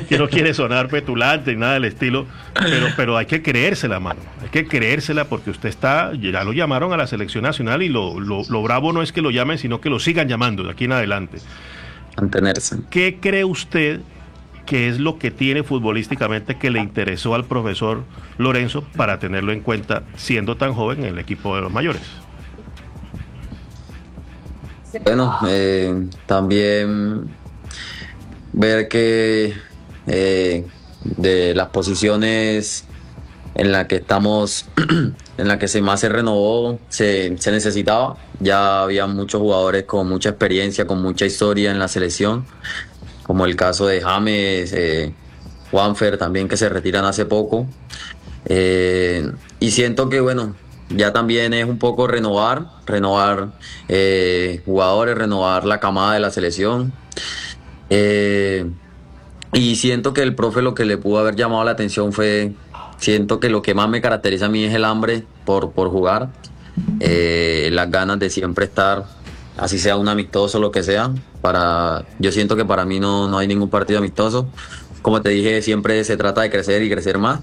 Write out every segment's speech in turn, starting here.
que no quiere sonar petulante ni nada del estilo, pero hay que creérsela, mano. Hay que creérsela porque usted ya lo llamaron a la selección nacional y lo bravo no es que lo llamen, sino que lo sigan llamando de aquí en adelante. Mantenerse. ¿Qué cree usted que es lo que tiene futbolísticamente que le interesó al profesor Lorenzo para tenerlo en cuenta siendo tan joven en el equipo de los mayores? Bueno, también ver que de las posiciones en la que estamos, en la que más se renovó, se necesitaba. Ya había muchos jugadores con mucha experiencia, con mucha historia en la selección, como el caso de James, Juanfer también, que se retiran hace poco. Y siento que, bueno, ya también es un poco renovar jugadores, renovar la camada de la selección. Y siento que el profe lo que le pudo haber llamado la atención siento que lo que más me caracteriza a mí es el hambre por jugar, las ganas de siempre estar, así sea un amistoso, lo que sea. Yo siento que para mí no hay ningún partido amistoso. Como te dije, siempre se trata de crecer y crecer más.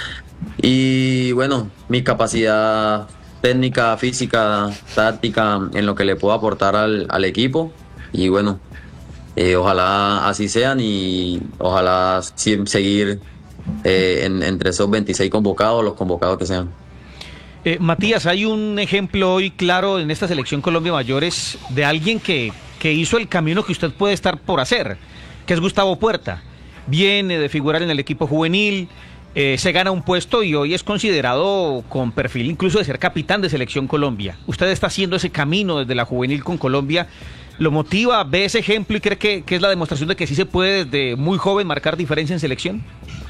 Y bueno, mi capacidad técnica, física, táctica, en lo que le puedo aportar al equipo. Y bueno, ojalá así sean y ojalá seguir entre esos 26 convocados, los convocados que sean. Matías, hay un ejemplo hoy claro en esta selección Colombia Mayores de alguien que hizo el camino que usted puede estar por hacer, que es Gustavo Puerta. Viene de figurar en el equipo juvenil, se gana un puesto y hoy es considerado con perfil incluso de ser capitán de Selección Colombia. Usted está haciendo ese camino desde la juvenil con Colombia. ¿Lo motiva, ve ese ejemplo y cree que es la demostración de que sí se puede desde muy joven marcar diferencia en selección?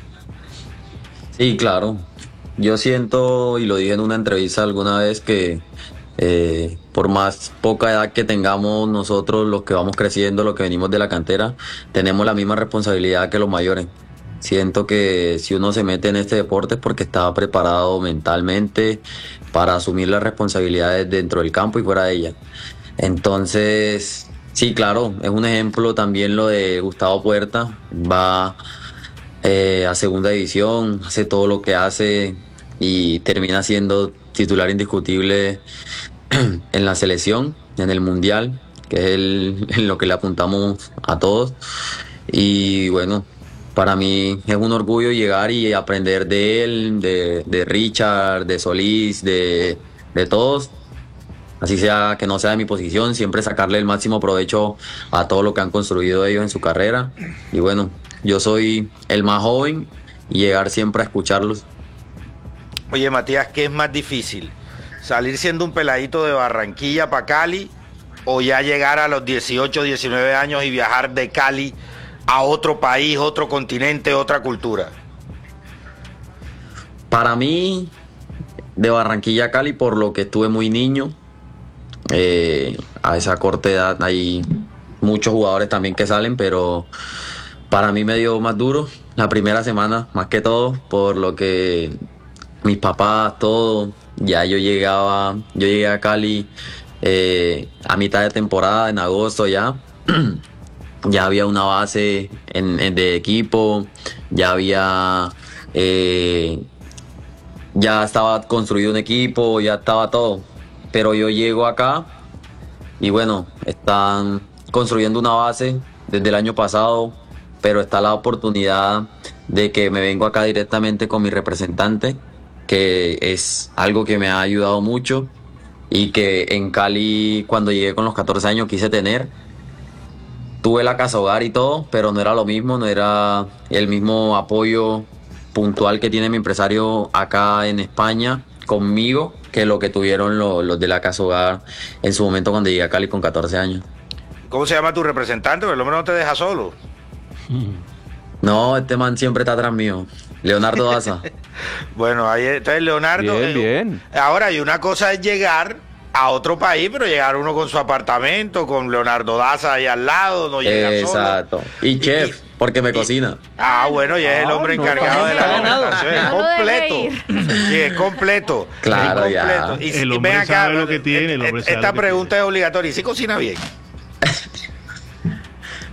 Sí, claro. Yo siento, y lo dije en una entrevista alguna vez, que por más poca edad que tengamos nosotros, los que vamos creciendo, los que venimos de la cantera, tenemos la misma responsabilidad que los mayores. Siento que si uno se mete en este deporte es porque está preparado mentalmente para asumir las responsabilidades dentro del campo y fuera de ella. Entonces, sí, claro, es un ejemplo también lo de Gustavo Puerta. Va a segunda división, hace todo lo que hace y termina siendo titular indiscutible en la selección, en el mundial, que es en lo que le apuntamos a todos. Y bueno, para mí es un orgullo llegar y aprender de él, de Richard, de Solís, de todos. Así sea que no sea de mi posición, siempre sacarle el máximo provecho a todo lo que han construido ellos en su carrera. Y bueno, yo soy el más joven y llegar siempre a escucharlos. Oye, Matías, ¿qué es más difícil? ¿Salir siendo un peladito de Barranquilla para Cali o ya llegar a los 18, 19 años y viajar de Cali a otro país, otro continente, otra cultura? Para mí, de Barranquilla a Cali, por lo que estuve muy niño, a esa corta edad hay muchos jugadores también que salen, pero para mí me dio más duro la primera semana, más que todo, por lo que mis papás, todo, ya yo llegué a Cali a mitad de temporada, en agosto ya. Ya había una base de equipo, ya estaba construido un equipo, ya estaba todo. Pero yo llego acá y bueno, están construyendo una base desde el año pasado, pero está la oportunidad de que me vengo acá directamente con mi representante, que es algo que me ha ayudado mucho y que en Cali, cuando llegué con los 14 años, quise tener. Tuve la casa hogar y todo, pero no era lo mismo, no era el mismo apoyo puntual que tiene mi empresario acá en España conmigo que lo que tuvieron los de la casa hogar en su momento cuando llegué a Cali con 14 años. ¿Cómo se llama tu representante? Porque el hombre no te deja solo. No, este man siempre está atrás mío. Leonardo Daza. Bueno, ahí está el Leonardo. Bien, bien. Ahora, y una cosa es llegar a otro país, pero llegar uno con su apartamento, con Leonardo Daza ahí al lado, no llega Exacto. solo. Y chef, porque me cocina. Bueno, ya es el hombre encargado de la alimentación. Es completo. Sí, es completo. Claro, es completo. ya. El hombre sabe lo que tiene, el hombre sabe Esta lo que pregunta tiene. es obligatoria. ¿Y si cocina bien?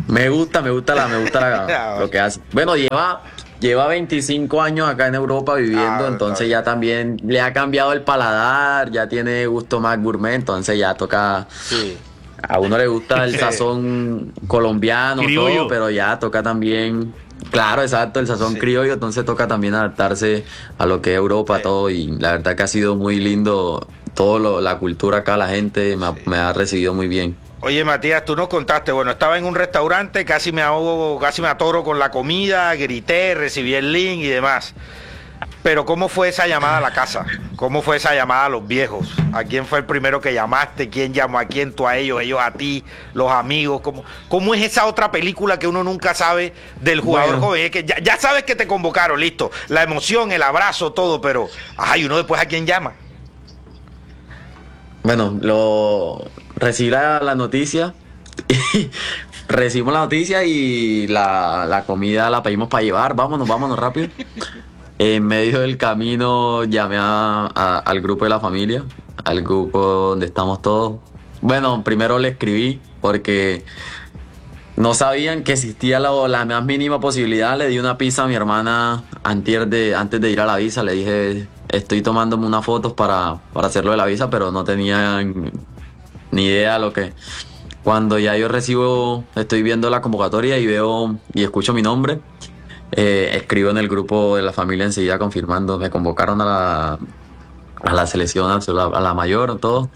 Me gusta lo que hace. Bueno, lleva 25 años acá en Europa viviendo, entonces ya también le ha cambiado el paladar, ya tiene gusto más gourmet, entonces ya toca... Sí. A uno le gusta el sazón colombiano, Criollo. todo, pero ya toca también... Claro, exacto, el sazón criollo, entonces toca también adaptarse a lo que es Europa, todo, y la verdad que ha sido muy lindo la cultura acá, la gente me ha recibido muy bien. Oye, Matías, tú nos contaste, bueno, estaba en un restaurante, casi me ahogo, casi me atoro con la comida, grité, recibí el link y demás. Pero ¿cómo fue esa llamada a la casa? ¿Cómo fue esa llamada a los viejos? ¿A quién fue el primero que llamaste? ¿Quién llamó a quién? ¿Tú a ellos a ti? ¿Los amigos? ¿Cómo es esa otra película que uno nunca sabe del jugador joven? Es que ya sabes que te convocaron, listo. La emoción, el abrazo, todo, pero... Ay, uno después a quién llama. Bueno, recibí la noticia, recibimos la noticia y la comida la pedimos para llevar, vámonos rápido. En medio del camino llamé al grupo de la familia, al grupo donde estamos todos. Bueno, primero le escribí porque no sabían que existía la más mínima posibilidad. Le di una pizza a mi hermana antes de ir a la visa, le dije... Estoy tomándome unas fotos para hacerlo de la visa, pero no tenía ni idea lo que... Cuando ya yo estoy viendo la convocatoria y veo y escucho mi nombre, escribo en el grupo de la familia enseguida confirmando. Me convocaron a la selección, a la mayor, todo.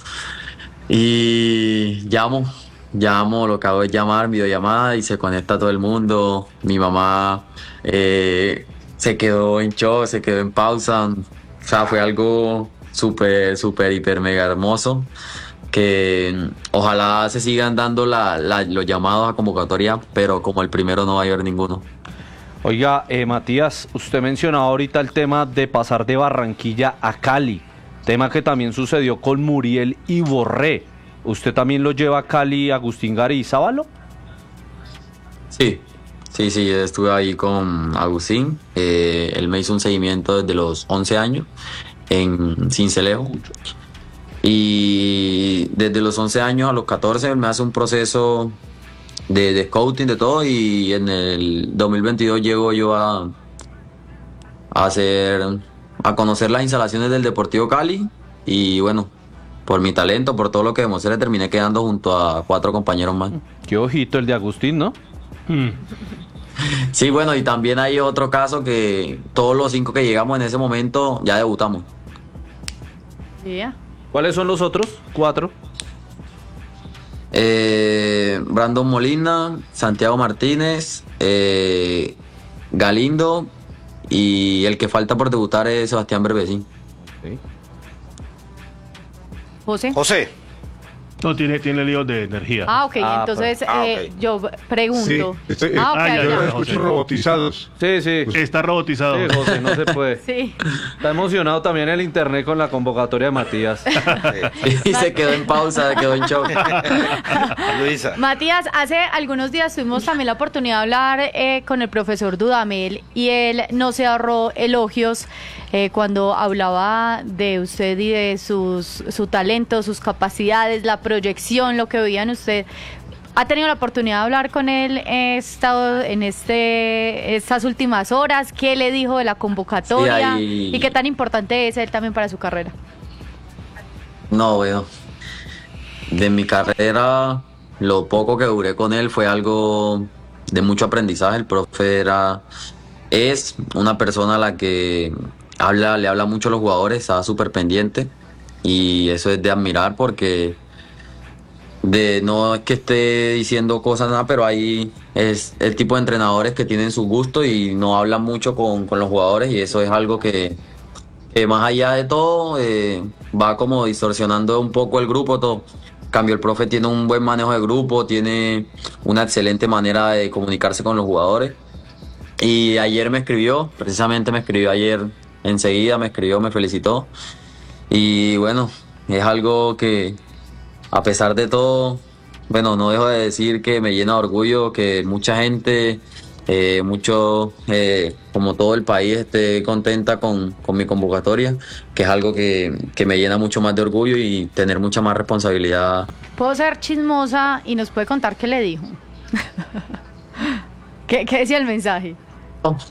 Y llamo, lo acabo de llamar, videollamada, y se conecta todo el mundo. Mi mamá se quedó en shock, se quedó en pausa. O sea, fue algo súper, hiper, mega hermoso, que ojalá se sigan dando los llamados a convocatoria, pero como el primero no va a haber ninguno. Oiga, Matías, usted mencionaba ahorita el tema de pasar de Barranquilla a Cali, tema que también sucedió con Muriel y Borré. ¿Usted también lo lleva a Cali, Agustín Garízábalo? Sí, estuve ahí con Agustín. Él me hizo un seguimiento desde los 11 años en Sincelejo. Y desde los 11 años a los 14 me hace un proceso de scouting, de todo. Y en el 2022 llego yo a conocer las instalaciones del Deportivo Cali. Y bueno, por mi talento, por todo lo que demostré, terminé quedando junto a 4 compañeros más. Qué ojito el de Agustín, ¿no? Sí, bueno, y también hay otro caso que todos los 5 que llegamos en ese momento ya debutamos. Yeah. ¿Cuáles son los otros 4? Brandon Molina, Santiago Martínez, Galindo, y el que falta por debutar es Sebastián Berbecín. Sí. José. No, tiene líos de energía. Ah, ok, entonces ok. yo pregunto. Sí, ok, ya, yo ya. escucho robotizados. Sí. Está robotizado. Sí, José, no se puede. Sí. Está emocionado también el internet con la convocatoria de Matías. Y se quedó en pausa, se quedó en shock. Luisa. Matías, hace algunos días tuvimos también la oportunidad de hablar con el profesor Dudamel y él no se ahorró elogios cuando hablaba de usted y de su talento, sus capacidades, la proyección, lo que veía en usted. ¿Ha tenido la oportunidad de hablar con él? He estado en estas últimas horas. ¿Qué le dijo de la convocatoria? Sí, ¿Y qué tan importante es él también para su carrera? No, bueno, de mi carrera, lo poco que duré con él fue algo de mucho aprendizaje. El profe es una persona a la que le habla mucho a los jugadores, está súper pendiente, y eso es de admirar porque no es que esté diciendo cosas nada, pero ahí es el tipo de entrenadores que tienen su gusto y no hablan mucho con los jugadores, y eso es algo que más allá de todo va como distorsionando un poco el grupo todo. En cambio, el profe tiene un buen manejo de grupo, tiene una excelente manera de comunicarse con los jugadores, y ayer precisamente me escribió ayer, enseguida me escribió, me felicitó, y bueno, es algo que a pesar de todo, bueno, no dejo de decir que me llena de orgullo que mucha gente, como todo el país, esté contenta con mi convocatoria, que es algo que me llena mucho más de orgullo y tener mucha más responsabilidad. Puedo ser chismosa y nos puede contar qué le dijo. ¿Qué decía el mensaje?